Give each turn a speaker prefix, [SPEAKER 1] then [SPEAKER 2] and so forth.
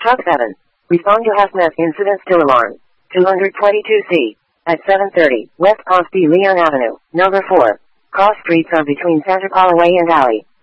[SPEAKER 1] Truck 7. Respond to hazmat incident still alarm. 222C. At 7:30, West Ponce de Leon Avenue, number 4. Cross streets are between Santa Paula Way and Alley.